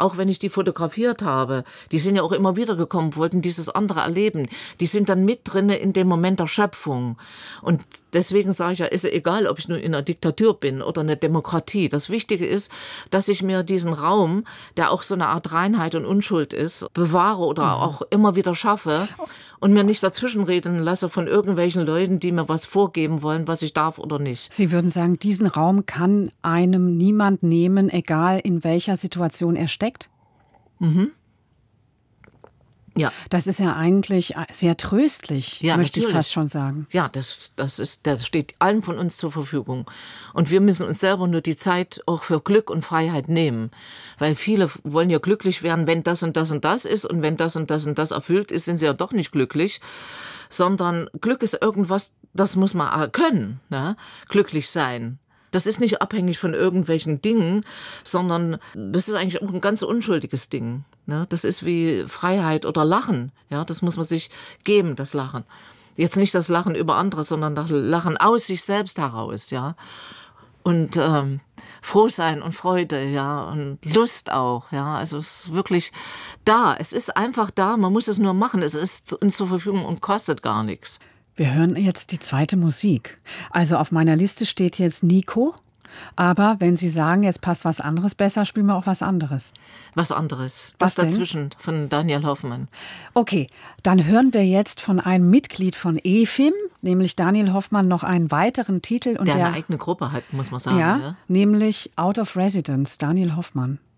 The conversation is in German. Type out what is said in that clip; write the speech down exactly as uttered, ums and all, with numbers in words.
auch wenn ich die fotografiert habe, die sind ja auch immer wieder gekommen, wollten dieses andere erleben. Die sind dann mit drin in dem Moment der Schöpfung. Und deswegen sage ich ja, ist egal, ob ich nun in einer Diktatur bin oder eine Demokratie. Das Wichtige ist, dass ich mir diesen Raum, der auch so eine Art Reinheit und Unschuld ist, bewahre oder mhm. auch immer wieder schaffe. Und mir nicht dazwischenreden lasse von irgendwelchen Leuten, die mir was vorgeben wollen, was ich darf oder nicht. Sie würden sagen, diesen Raum kann einem niemand nehmen, egal in welcher Situation er steckt? Mhm. Ja. Das ist ja eigentlich sehr tröstlich, ja, möchte natürlich. ich fast schon sagen. Ja, das, das, ist, das steht allen von uns zur Verfügung. Und wir müssen uns selber nur die Zeit auch für Glück und Freiheit nehmen. Weil viele wollen ja glücklich werden, wenn das und das und das ist. Und wenn das und das und das erfüllt ist, sind sie ja doch nicht glücklich. Sondern Glück ist irgendwas, das muss man können, ne? Glücklich sein. Das ist nicht abhängig von irgendwelchen Dingen, sondern das ist eigentlich auch ein ganz unschuldiges Ding. Ne? Das ist wie Freiheit oder Lachen. Ja, das muss man sich geben, das Lachen. Jetzt nicht das Lachen über andere, sondern das Lachen aus sich selbst heraus. Ja, und ähm, froh sein und Freude, ja, und Lust auch. Ja, also es ist wirklich da. Es ist einfach da. Man muss es nur machen. Es ist uns zur Verfügung und kostet gar nichts. Wir hören jetzt die zweite Musik. Also auf meiner Liste steht jetzt Nico. Aber wenn Sie sagen, jetzt passt was anderes besser, spielen wir auch was anderes. Was anderes. Das was dazwischen denn? Von Daniel Hoffmann. Okay, dann hören wir jetzt von einem Mitglied von E F I M, nämlich Daniel Hoffmann, noch einen weiteren Titel. Und der, der eine eigene Gruppe hat, muss man sagen. Ja, ne? nämlich Out of Residence, Daniel Hoffmann.